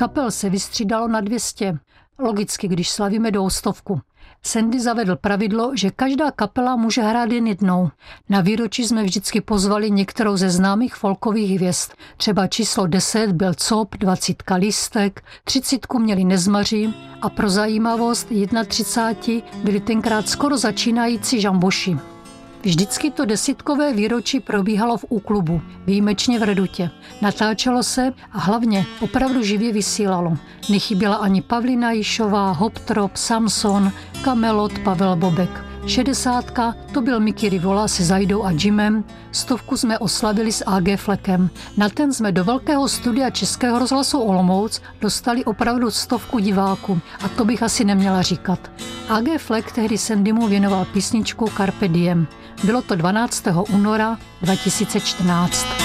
Kapel se vystřídalo na 200. Logicky, když slavíme 200. Sandy zavedl pravidlo, že každá kapela může hrát jen jednou. Na výročí jsme vždycky pozvali některou ze známých folkových hvězd. Třeba číslo 10 byl Cop, 20 Lístek, 30 měli Nezmaři a pro zajímavost 31 byli tenkrát skoro začínající žamboši. Vždycky to 10kové výročí probíhalo v úklubu, výjimečně v Redutě. Natáčelo se a hlavně opravdu živě vysílalo. Nechyběla ani Pavlína Jišová, Hoptrop, Samson, Kamelot, Pavel Bobek. 60 to byl Mickey Rivola se Zajdou a Jimem, 100 jsme oslavili s A.G. Fleckem. Na ten jsme do velkého studia Českého rozhlasu Olomouc dostali opravdu 100 diváků a to bych asi neměla říkat. A.G. Fleck tehdy Sandymu věnoval písničku Carpe Diem. Bylo to 12. února 2014.